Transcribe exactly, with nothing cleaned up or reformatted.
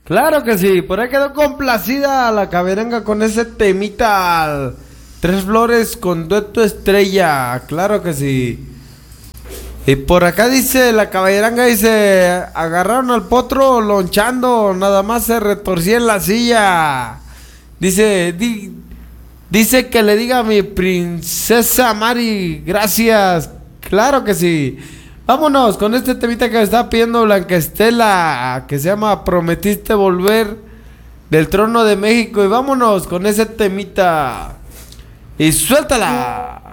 Claro que sí, por ahí quedó complacida la caberanga con ese temita. Tres flores con dueto estrella, claro que sí. Y por acá dice la caballeranga, dice, agarraron al potro lonchando, nada más se retorcía en la silla. Dice, di, dice que le diga a mi princesa Mari, gracias, claro que sí. Vámonos con este temita que me está pidiendo Blanca Estela, que se llama Prometiste Volver, del Trono de México. Y vámonos con ese temita. Y suéltala.